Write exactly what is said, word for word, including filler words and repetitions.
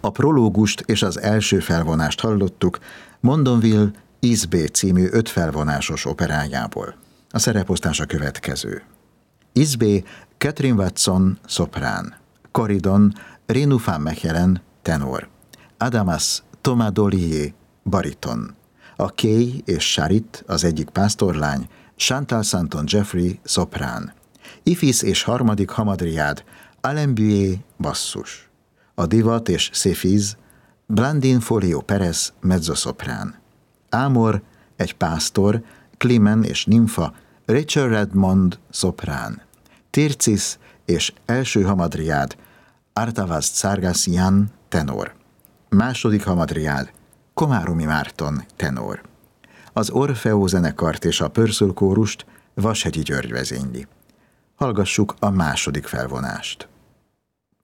A prológust és az első felvonást hallottuk Mondonville Isbé című öt felvonásos operájából. A szereposztás a következő. Isbé Catherine Watson, szoprán. Corydon Renou van Mechelen, tenor. Adamas Thomas Dollier, bariton. A Kay és Charit, az egyik pásztorlány, Chantal Santon Jeffrey, szoprán. Ifis és harmadik hamadriád, Alain Bué, basszus. A divat és Széfiz, Blandine Folio Perez, mezzoszoprán. Ámor, egy pásztor, Climen és nimfa, Rachel Redmond, szoprán. Tircis és első hamadriád, Artavaz Tsargassian, tenor. Második hamadriád, Komárumi Márton, tenor. Az Orfeó zenekart és a Pörzsöl kórust Vashegyi György vezényli. Hallgassuk a második felvonást.